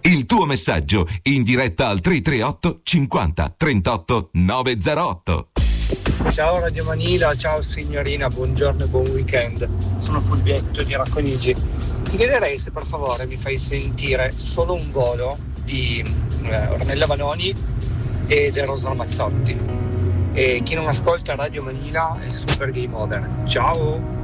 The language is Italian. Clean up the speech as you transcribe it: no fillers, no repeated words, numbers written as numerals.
Il tuo messaggio in diretta al 338 50 38 908. Ciao Radio Manila, ciao signorina, buongiorno e buon weekend. Sono Fulvietto di Racconigi. Ti chiederei se per favore mi fai sentire solo un volo di Ornella Vanoni e del Rosa Mazzotti. E chi non ascolta Radio Manila è super game over. Ciao!